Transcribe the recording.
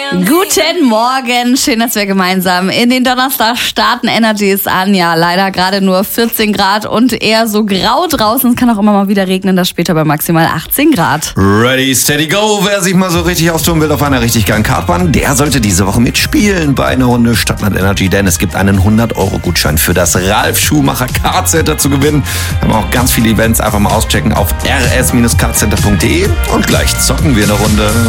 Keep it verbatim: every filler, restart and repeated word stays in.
Guten Morgen, schön, dass wir gemeinsam in den Donnerstag starten. Energy ist an, ja, leider gerade nur vierzehn Grad und eher so grau draußen. Es kann auch immer mal wieder regnen, das später bei maximal achtzehn Grad. Ready, steady, go. Wer sich mal so richtig austoben will auf einer richtig geilen Kartbahn, der sollte diese Woche mitspielen bei einer Runde Stadtland Energy, denn es gibt einen hundert Euro Gutschein für das Ralf Schumacher Kart Center zu gewinnen. Wir haben auch ganz viele Events, einfach mal auschecken auf r s Bindestrich kart center punkt d e und gleich zocken wir eine Runde.